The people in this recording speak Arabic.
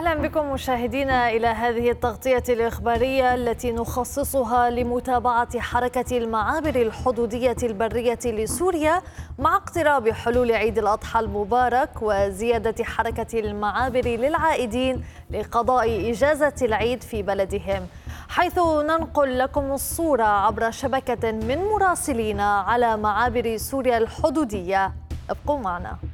أهلا بكم مشاهدينا إلى هذه التغطية الإخبارية التي نخصصها لمتابعة حركة المعابر الحدودية البرية لسوريا مع اقتراب حلول عيد الأضحى المبارك وزيادة حركة المعابر للعائدين لقضاء إجازة العيد في بلدهم، حيث ننقل لكم الصورة عبر شبكة من مراسلينا على معابر سوريا الحدودية. ابقوا معنا.